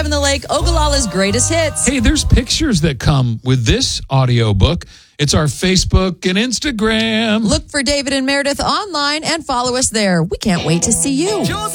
97 The Lake, Ogallala's greatest hits. Hey, there's pictures that come with this audiobook. It's our Facebook and Instagram. Look for David and Meredith online and follow us there. We can't wait to see you.